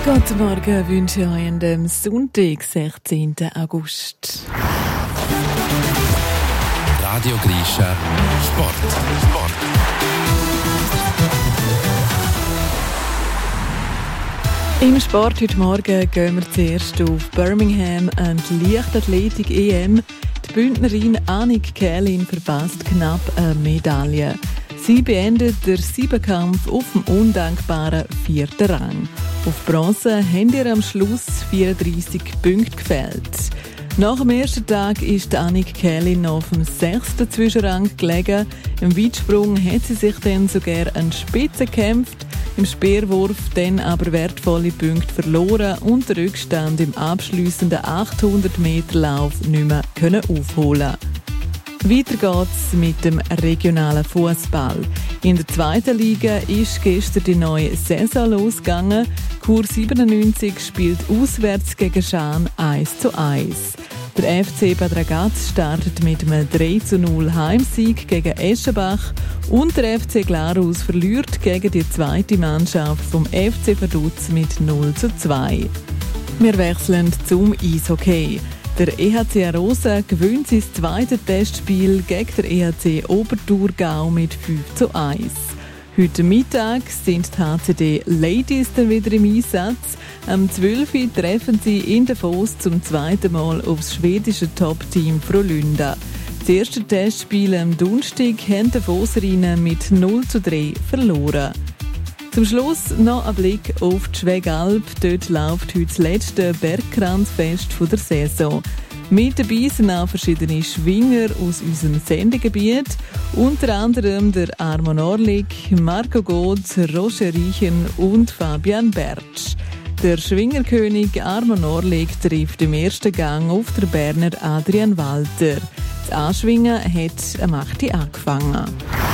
Guten Morgen wünsche ich euch an dem Sonntag, 16. August. Radio Grischa Sport. Im Sport heute Morgen gehen wir zuerst auf Birmingham und Leichtathletik EM. Die Bündnerin Annick Kählin verpasst knapp eine Medaille. Sie beendet den Siebenkampf auf dem undankbaren 4. Rang. Auf Bronze haben ihr am Schluss 34 Punkte gefehlt. Nach dem ersten Tag ist Annick Kählin auf dem 6. Zwischenrang gelegen. Im Weitsprung hat sie sich dann sogar an die Spitze gekämpft. Im Speerwurf dann aber wertvolle Punkte verloren und den Rückstand im abschliessenden 800-Meter-Lauf nicht mehr aufholen. Weiter geht's mit dem regionalen Fußball. In der 2. Liga ist gestern die neue Saison losgegangen. Chur 97 spielt auswärts gegen Schaan 1:1. Der FC Bad Ragaz startet mit einem 3:0 Heimsieg gegen Eschenbach und der FC Glarus verliert gegen die zweite Mannschaft vom FC Vaduz mit 0:2. Wir wechseln zum Eishockey. Der EHC Arosa gewinnt sein zweites Testspiel gegen den EHC Oberthurgau mit 5:1. Heute Mittag sind die HCD Ladies dann wieder im Einsatz. Am 12. Uhr treffen sie in Davos zum zweiten Mal auf das schwedische Top-Team Frölunda. Das erste Testspiel am Donnerstag haben die Davoserinnen mit 0:3 verloren. Zum Schluss noch ein Blick auf die Schwegalp. Dort läuft heute das letzte Bergkranzfest der Saison. Mit dabei sind auch verschiedene Schwinger aus unserem Sendegebiet, unter anderem der Armand Orlik, Marco Gotz, Roger Riechen und Fabian Bertsch. Der Schwingerkönig Armand Orlik trifft im ersten Gang auf den Berner Adrian Walter. Das Anschwingen hat am 8. Uhr angefangen.